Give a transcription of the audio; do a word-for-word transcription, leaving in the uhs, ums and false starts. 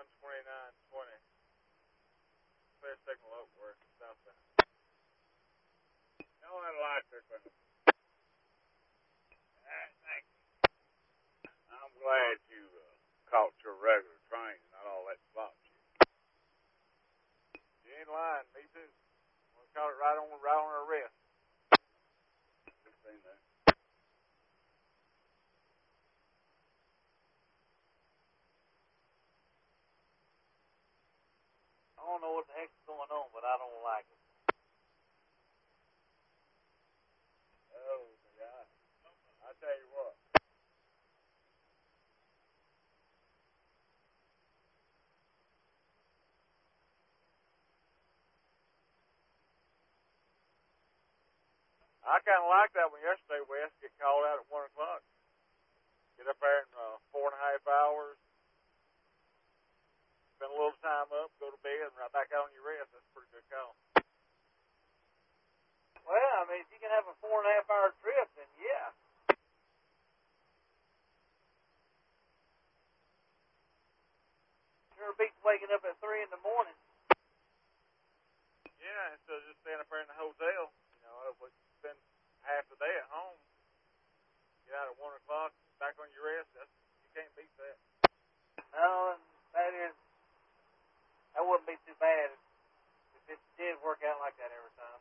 one twenty-nine twenty. Clear signal Oakworth, southbound. No electric. Alright, thank you. I'm glad you uh, caught your regular train and not all that slop shit. You ain't lying, me too. We caught it right on, right on our wrist. Just seen that. I don't know what the heck's going on, but I don't like it. Oh, God. I tell you what. I kind of like that one yesterday, Wes. Get called out at one o'clock. Get up there in uh, four and a half hours. Spend a little time up, go to bed, and right back out on your rest. That's a pretty good call. Well, I mean, if you can have a four and a half hour trip, then yeah. Sure beats waking up at three in the morning. Yeah, instead of just staying up there in the hotel, you know, if we spend half the day at home, get out at one o'clock, back on your rest. That's, you can't beat that. No, and that is, that wouldn't be too bad if it did work out like that every time.